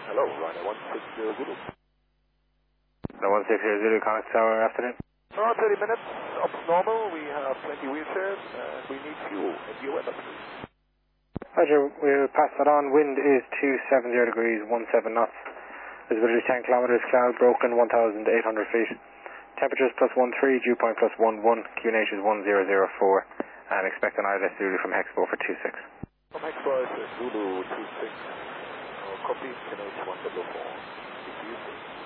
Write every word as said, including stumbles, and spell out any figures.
Hello, Ryder one six zero Zulu. The one six zero Zulu, Connacht Tower, afternoon. Uh, thirty minutes, up to normal. We have plenty wheelchairs and we need fuel. And you weather, please. Roger, we'll pass that on. Wind is two seventy degrees, seventeen knots. Visibility ten kilometers, cloud broken, one thousand eight hundred feet. Temperatures plus one three, dew point plus one one, Q N H is one zero zero four, and expect an I L S Zulu from Hexpo for two six. From Hexpo, it's Zulu two six. Uh, copy, Q N H one double four.